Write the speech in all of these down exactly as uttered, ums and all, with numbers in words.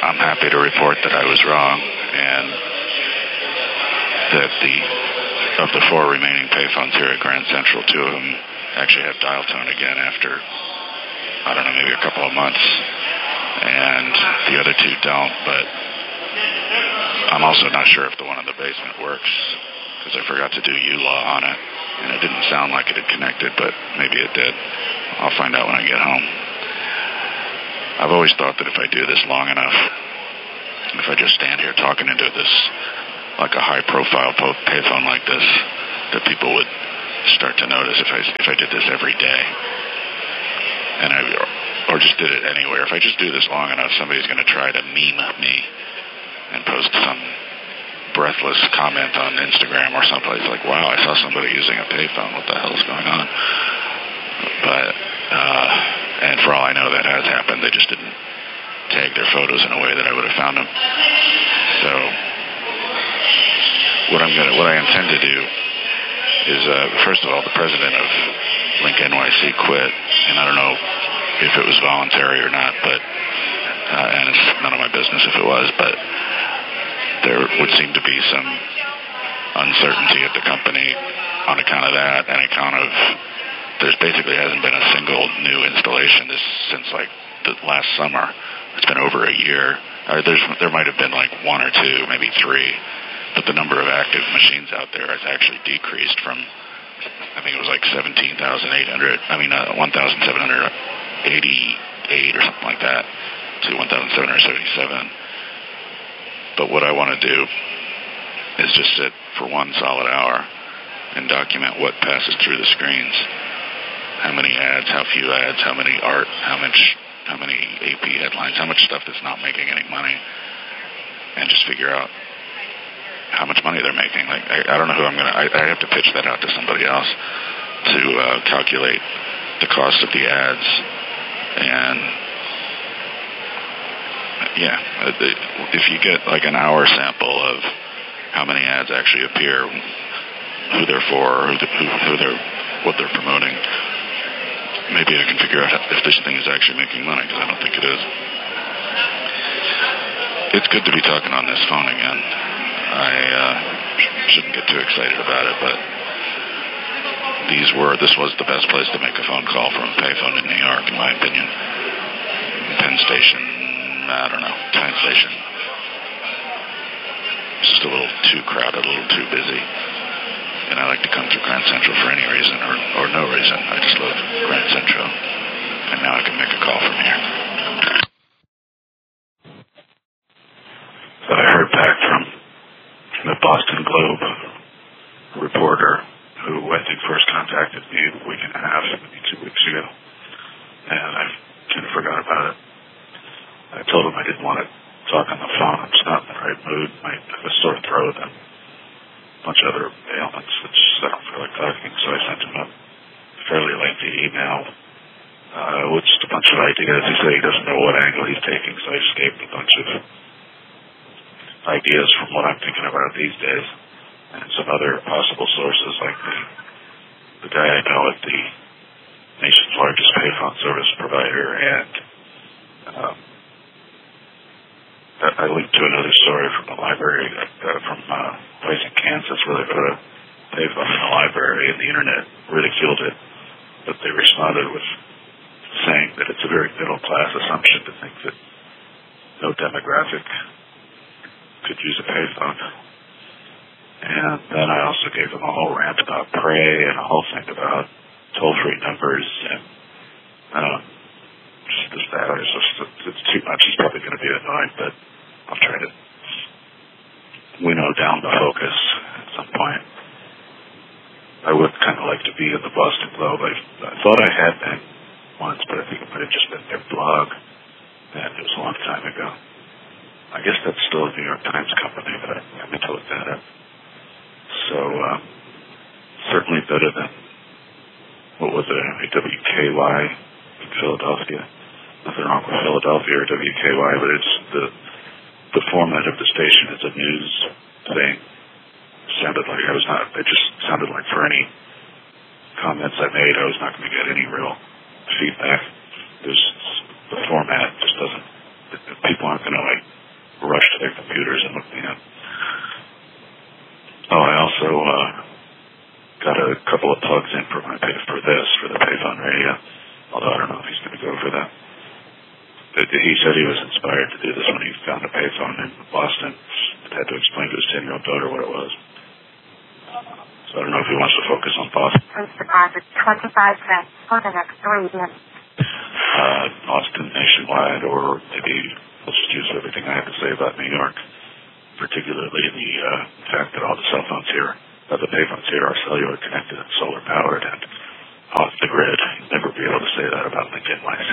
I'm happy to report that I was wrong, and that the of the four remaining payphones here at Grand Central, two of them actually have dial tone again after, I don't know, maybe a couple of months, and the other two don't, but I'm also not sure if the one in the basement works, because I forgot to do U L A on it, and it didn't sound like it had connected, but maybe it did. I'll find out when I get home. I've always thought that if I do this long enough, if I just stand here talking into this, like a high-profile payphone like this, that people would start to notice if I if I did this every day, and I or just did it anywhere. If I just do this long enough, somebody's going to try to meme me and post some breathless comment on Instagram or someplace like, "Wow, I saw somebody using a payphone. What the hell is going on?" But uh, and for all I know, that has happened. They just didn't tag their photos in a way that I would have found them. So what I'm gonna, what I intend to do is, uh, first of all, the president of Link N Y C quit, and I don't know if it was voluntary or not, but uh, and it's none of my business if it was, but there would seem to be some uncertainty at the company on account of that, and account of there's basically hasn't been a single new installation this since like the last summer. It's been over a year. Uh, there's there might have been like one or two, maybe three, but the number of active machines out there has actually decreased from, I think it was like seventeen thousand eight hundred, I mean uh, one thousand seven hundred eighty-eight or something like that, to one thousand seven hundred seventy-seven. But what I want to do is just sit for one solid hour and document what passes through the screens. How many ads, how few ads, how many art, how much, how many A P headlines, how much stuff that's not making any money, and just figure out how much money they're making. Like I, I don't know who I'm gonna. I, I have to pitch that out to somebody else to uh, calculate the cost of the ads, and yeah, if you get like an hour sample of how many ads actually appear, who they're for, who, the, who, who they're, what they're promoting, maybe I can figure out if this thing is actually making money, because I don't think it is. It's good to be talking on this phone again. I uh, shouldn't get too excited about it, but these were, this was the best place to make a phone call from a payphone in New York, in my opinion. Penn Station, I don't know, Penn Station. It's just a little too crowded, a little too busy. And I like to come through Grand Central for any reason or, or no reason. I just love Grand Central. And now I can make a call from here. So I heard back from the Boston Globe reporter who I think first contacted me a week and a half, maybe two weeks ago. And I kind of forgot about it. I told him I didn't want to talk on the phone. I'm just not in the right mood. I have a sore throat and a bunch of other ailments, which I don't feel like talking. So I sent him a fairly lengthy email uh, with just a bunch of ideas. He said he doesn't know what angle he's taking, so I just gave him a bunch of ideas from what I'm thinking about these days, and some other possible sources, like the the guy I know at the nation's largest payphone service provider, and um, I linked to another story from the library, uh, from a place in Kansas where they put a payphone in the library, and the internet ridiculed it, but they responded with saying that it's a very middle-class assumption to think that no demographic could use a payphone. And then I also gave them a whole rant about Prey and a whole thing about toll-free numbers, and um, just this, that. It's, just, it's too much. He's probably going to be annoyed, but I'll try to winnow down the focus at some point. I would kind of like to be in the Boston Globe. I, I thought I had been once, but I think it might have just been their blog, and it was a long time ago. I guess that's still a New York Times company, but I, I meant to look that up. So, um, certainly better than, what was it, W K Y in Philadelphia. Nothing wrong with Philadelphia or W K Y, but it's the the format of the station is a news thing. It sounded like I was not, it just sounded like for any comments I made, I was not going to get any real feedback. There's, the format just doesn't, people aren't going to like And, oh, I also uh, got a couple of plugs in for my pay for this, for the payphone radio, although I don't know if he's going to go for that. But he said he was inspired to do this when he found a payphone in Boston. Had to explain to his ten-year-old daughter what it was. So I don't know if he wants to focus on Boston. Please deposit twenty-five cents for the next three minutes. Uh, Boston nationwide, or maybe let's just use everything I have to say about New York, particularly the uh, fact that all the cell phones here, uh, the payphones here are cellular connected and solar powered and off the grid. You'd never be able to say that about Link N Y C.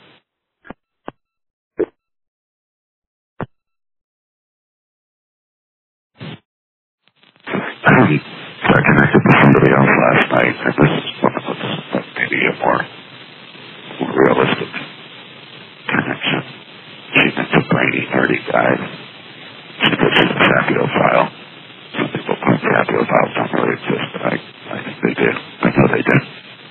I connected with somebody else last night, and this is one of those, maybe a more, more realistic connection. She thinks a brainy, nerdy guy. She thinks she's a Tapiophile. Some people think Tapiophiles don't really exist, but I, I think they do. I know they do.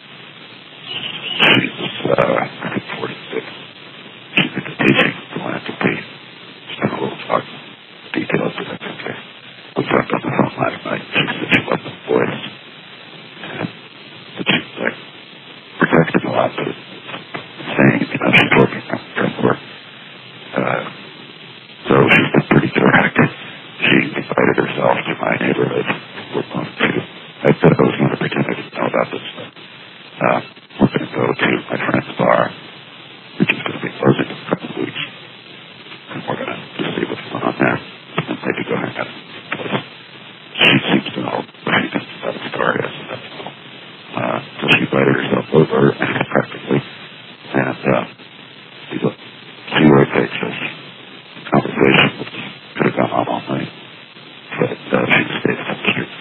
She's, uh, I think forty-six. She's into teaching, philanthropy. She's done a little talk, details of that, okay. We talked on the phone last night. She said she loved the voice. And that she's like protected a lot, but saying, you know, she's working on her work. Uh, so she's been pretty direct. She invited herself to my neighborhood. We're going to, I said I was going to pretend I didn't know about this, but uh, we're going to go to my friend's bar, which is going to be closing in a couple of weeks. And we're going to just see what's going on there. And maybe go hang out. She seems to know what she thinks about the story is. Uh, so she invited herself over practically. And uh, we go see where it takes us. Conversation which could have gone on all night. But uh, she stayed up the street.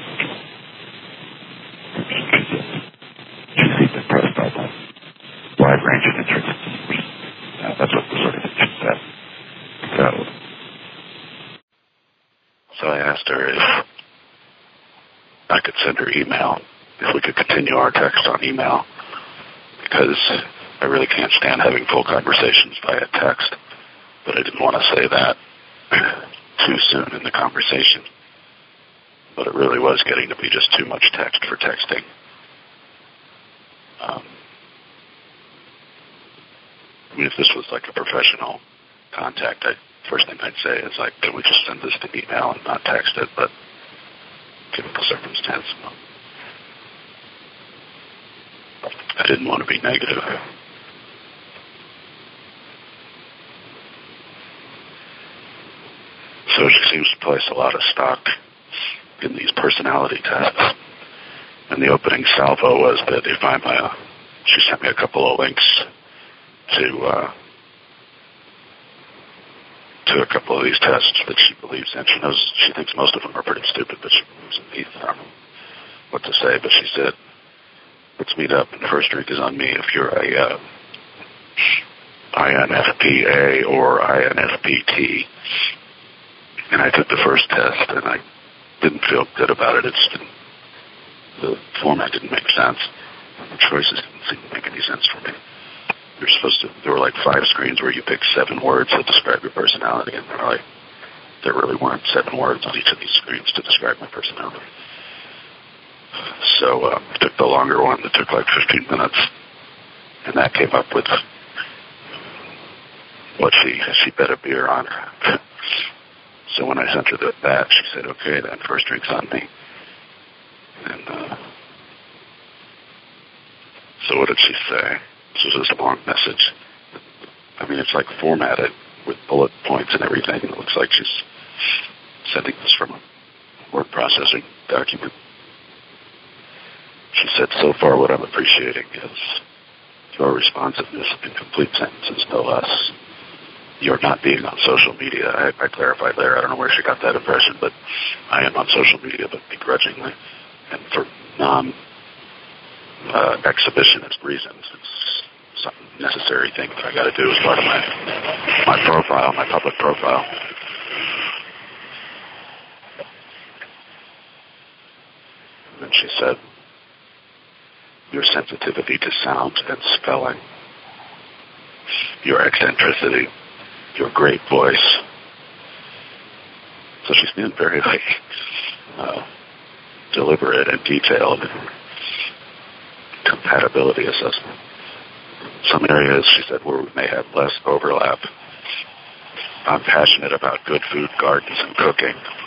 She seemed impressed by that wide range of interests. Uh, that's what the sort of thing she said. So, so I asked her if I could send her email, if we could continue our text on email, because I really can't stand having full conversations via text, but I didn't want to say that too soon in the conversation. But it really was getting to be just too much text for texting. Um, I mean, if this was like a professional contact, I, first thing I'd say is like, can we just send this to email and not text it? But given the circumstance, I didn't want to be negative. So she seems to place a lot of stock in these personality tests. And the opening salvo was that if I'm a, she sent me a couple of links to uh, to a couple of these tests that she believes in. She knows, she thinks most of them are pretty stupid, but she believes in these. I don't know what to say, but she said, let's meet up, and the first drink is on me if you're a uh, I N F P A or I N F P T. And I took the first test, and I didn't feel good about it. It's didn't, the format didn't make sense. The choices didn't seem to make any sense for me. You're supposed to, there were like five screens where you pick seven words that describe your personality, and they're like, there really weren't seven words on each of these screens to describe my personality. So uh, I took the longer one that took like fifteen minutes, and that came up with what she, she bet a beer on her. So when I sent her that, she said, okay, then first drink's on me. And uh, so what did she say? This was just a long message. I mean, it's like formatted with bullet points and everything. It looks like she's sending this from a word processing document. She said, so far what I'm appreciating is your responsiveness in complete sentences, no less. You're not being on social media. I, I clarified there. I don't know where she got that impression, but I am on social media, but begrudgingly. And for non-exhibitionist uh, reasons. It's some necessary thing that I got to do as part of my my profile, my public profile. And she said, your sensitivity to sound and spelling, your eccentricity, your great voice, So she's being very, like, uh, deliberate and detailed in compatibility assessment. Some areas, she said, where we may have less overlap. I'm passionate about good food gardens and cooking.